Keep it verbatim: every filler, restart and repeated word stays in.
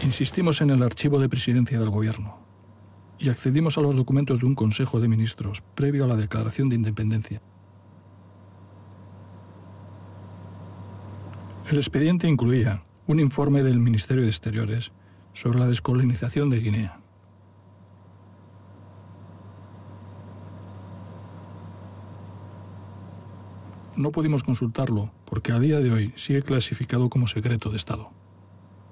Insistimos en el archivo de presidencia del Gobierno y accedimos a los documentos de un Consejo de Ministros previo a la declaración de independencia. El expediente incluía un informe del Ministerio de Exteriores sobre la descolonización de Guinea. No pudimos consultarlo porque a día de hoy sigue clasificado como secreto de Estado.